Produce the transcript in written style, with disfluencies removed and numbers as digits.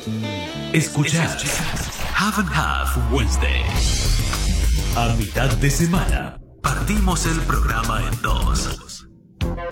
Escuchar Half and Half Wednesday. A mitad de semana, partimos el programa en dos.